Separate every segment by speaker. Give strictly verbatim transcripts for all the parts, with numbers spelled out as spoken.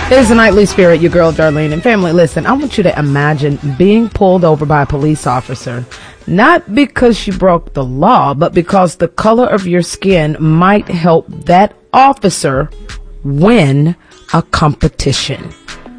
Speaker 1: There's the Nightly Spirit, your girl Darlene. And family, listen, I want you to imagine being pulled over by a police officer, not because you broke the law, but because the color of your skin might help that officer win a competition.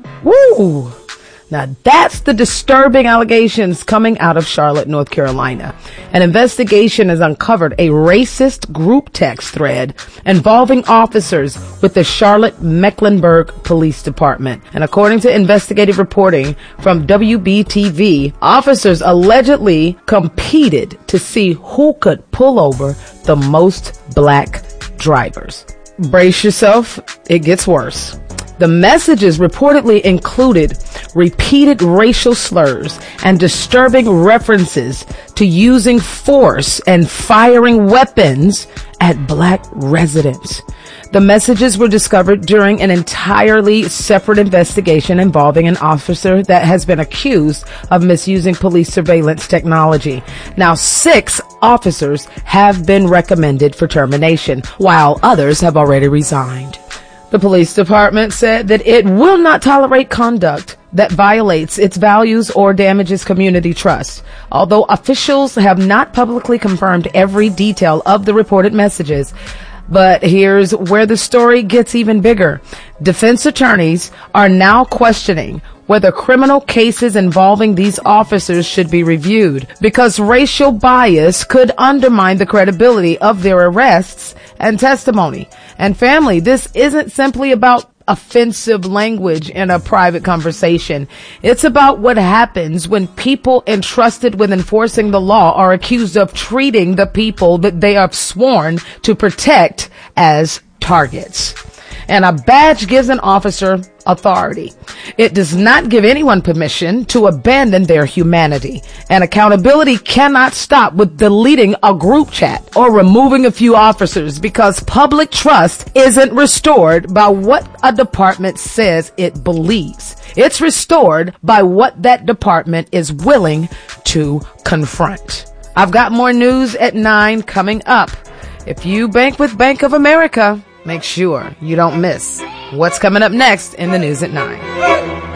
Speaker 1: Woo! Now that's the disturbing allegations coming out of Charlotte, North Carolina. An investigation has uncovered a racist group text thread involving officers with the Charlotte Mecklenburg Police Department. And according to investigative reporting from W B T V, officers allegedly competed to see who could pull over the most black drivers. Brace yourself, it gets worse. The messages reportedly included repeated racial slurs and disturbing references to using force and firing weapons at black residents. The messages were discovered during an entirely separate investigation involving an officer that has been accused of misusing police surveillance technology. Now, six officers have been recommended for termination, while others have already resigned. The police department said that it will not tolerate conduct that violates its values or damages community trust. Although officials have not publicly confirmed every detail of the reported messages, but here's where the story gets even bigger. Defense attorneys are now questioning whether criminal cases involving these officers should be reviewed because racial bias could undermine the credibility of their arrests and testimony. And family, this isn't simply about offensive language in a private conversation. It's about what happens when people entrusted with enforcing the law are accused of treating the people that they are sworn to protect as targets. And a badge gives an officer authority. It does not give anyone permission to abandon their humanity. And accountability cannot stop with deleting a group chat or removing a few officers, because public trust isn't restored by what a department says it believes. It's restored by what that department is willing to confront. I've got more news at nine coming up. If you bank with Bank of America, make sure you don't miss what's coming up next in the news at nine.